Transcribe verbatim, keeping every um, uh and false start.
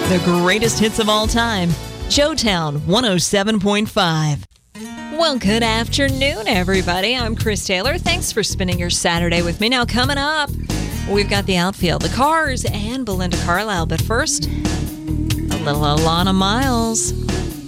The greatest hits of all time. Showtown one oh seven point five. Well, good afternoon, everybody. I'm Chris Taylor. Thanks for spending your Saturday with me. Now, coming up, we've got the outfield, the Cars, and Belinda Carlisle. But first, a little Alana Miles.